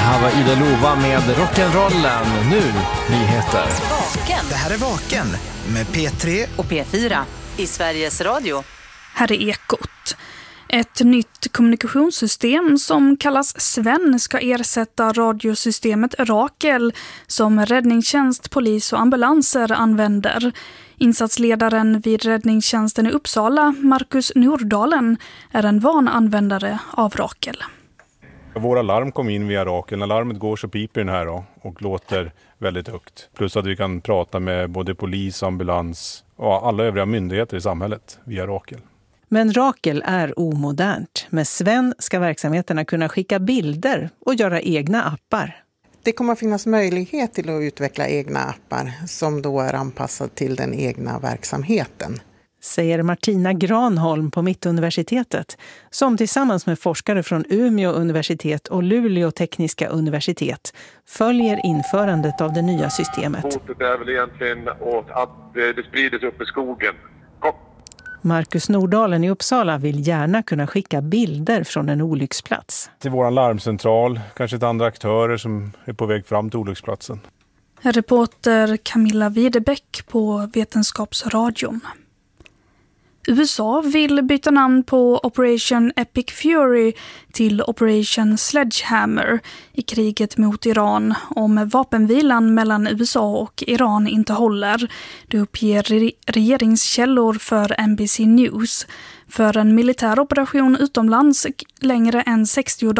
Här var Ida Lova med rock'n'rollen. Nu nyheter. Vaken. Det här är Vaken med P3 och P4 i Sveriges Radio. Här är Ekot. Ett nytt kommunikationssystem som kallas Sven ska ersätta radiosystemet Rakel som räddningstjänst, polis och ambulanser använder. Insatsledaren vid räddningstjänsten i Uppsala, Marcus Nordalen, är en van användare av Rakel. Våra larm kom in via Rakel. När larmet går så piper den här då, och låter väldigt högt. Plus att vi kan prata med både polis, ambulans och alla övriga myndigheter i samhället via Rakel. Men Rakel är omodernt. Med Sven ska verksamheterna kunna skicka bilder och göra egna appar. Det kommer att finnas möjlighet till att utveckla egna appar som då är anpassade till den egna verksamheten. Säger Martina Granholm på Mittuniversitetet, som tillsammans med forskare från Umeå universitet och Luleå tekniska universitet följer införandet av det nya systemet. Hotet är väl egentligen att det sprids upp i skogen. Marcus Nordalen i Uppsala vill gärna kunna skicka bilder från en olycksplats. Till vår larmcentral, kanske till andra aktörer som är på väg fram till olycksplatsen. Reporter Camilla Widebäck på Vetenskapsradion. USA vill byta namn på Operation Epic Fury till Operation Sledgehammer i kriget mot Iran om vapenvilan mellan USA och Iran inte håller. Det uppger regeringskällor för NBC News. För en militär operation utomlands längre än 60